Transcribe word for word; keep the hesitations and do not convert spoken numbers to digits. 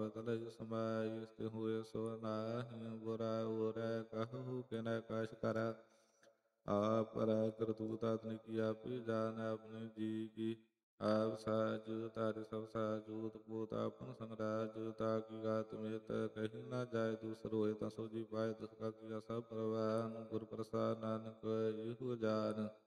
ਤਲੈ ਸਮਾਈ ਤਿਹੁ ਹੋਏ ਸੋ ਨਾਹੀ ਬੁਰਾ ਉਰੈ ਕਹੂ ਕਿਨੈ ਕਛ ਕਰੈ ਆਪ ਕਰੈ ਕਰਤੂਤ ਆਤਿ ਕੀ ਆਪੇ ਜਾਣੈ ਆਪਣੇ ਜੀ ਕੀ ਆਪ ਸਾਜ ਤਾਰਿ ਸਭ ਸਾਜੂਤ ਪੂਤ ਆਪਨ ਸੰਗਰਾਜ ਤਾ ਕੀ ਗਾਤ ਮੇਤ ਕਹੀ ਨਾ ਜਾਏ ਦੂਸਰ ਹੋਏ ਤਾਂ ਸੋ ਜੀ ਪਾਏ ਦਸ ਕਾ ਕੀਆ ਸਭ ਪ੍ਰਵਾਨ ਗੁਰ ਪ੍ਰਸਾਦ ਨਾਨਕ ਇਹੋ ਜਾਨ।